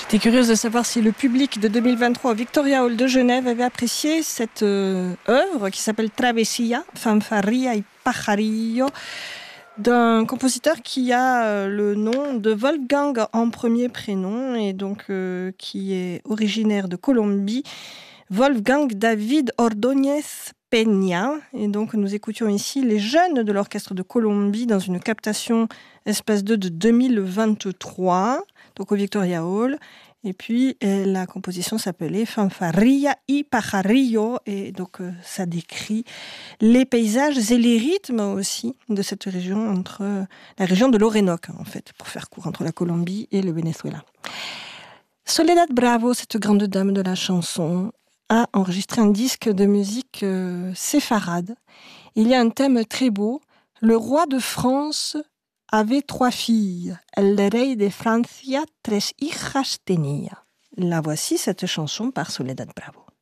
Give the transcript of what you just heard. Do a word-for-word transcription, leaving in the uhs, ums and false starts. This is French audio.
J'étais curieuse de savoir si le public de deux mille vingt-trois au Victoria Hall de Genève avait apprécié cette euh, œuvre qui s'appelle Travessia, Fanfarria y Pajarillo, d'un compositeur qui a euh, le nom de Wolfgang en premier prénom et donc euh, qui est originaire de Colombie, Wolfgang David Ordóñez Peña. Et donc nous écoutions ici les jeunes de l'Orchestre de Colombie dans une captation Espace deux de deux mille vingt-trois, donc au Victoria Hall. Et puis euh, la composition s'appelait Fanfarria y Pajarillo, et donc euh, ça décrit les paysages et les rythmes aussi de cette région, entre euh, la région de l'Orénoque en fait, pour faire court, entre la Colombie et le Venezuela. Soledad Bravo, cette grande dame de la chanson, a enregistré un disque de musique euh, séfarade. Il y a un thème très beau. Le roi de France avait trois filles. El rey de Francia tres hijas tenía. La voici, cette chanson par Soledad Bravo.